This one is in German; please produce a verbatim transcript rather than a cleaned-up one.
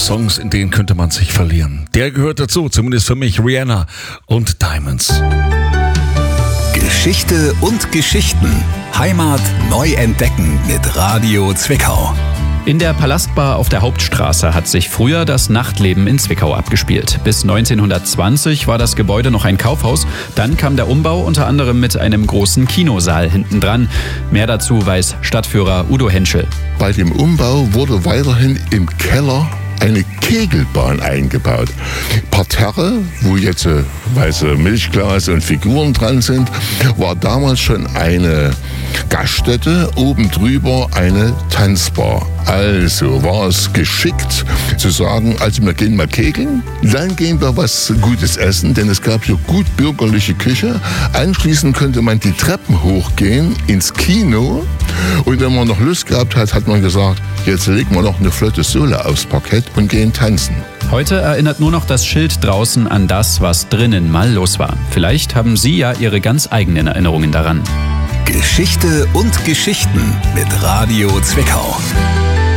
Songs, in denen könnte man sich verlieren. Der gehört dazu, zumindest für mich, Rihanna und Diamonds. Geschichte und Geschichten. Heimat neu entdecken mit Radio Zwickau. In der Palastbar auf der Hauptstraße hat sich früher das Nachtleben in Zwickau abgespielt. Bis neunzehnhundertzwanzig war das Gebäude noch ein Kaufhaus. Dann kam der Umbau, unter anderem mit einem großen Kinosaal hinten dran. Mehr dazu weiß Stadtführer Udo Henschel. Bei dem Umbau wurde weiterhin im Keller eine Kegelbahn eingebaut. Parterre, wo jetzt äh, weiße Milchglas und Figuren dran sind, war damals schon eine Gaststätte, oben drüber eine Tanzbar. Also war es geschickt zu sagen, also wir gehen mal kegeln, dann gehen wir was Gutes essen, denn es gab hier gut bürgerliche Küche. Anschließend könnte man die Treppen hochgehen ins Kino und wenn man noch Lust gehabt hat, hat man gesagt, jetzt legen wir noch eine flotte Sohle aufs Parkett und gehen tanzen. Heute erinnert nur noch das Schild draußen an das, was drinnen mal los war. Vielleicht haben Sie ja Ihre ganz eigenen Erinnerungen daran. Geschichte und Geschichten mit Radio Zwickau.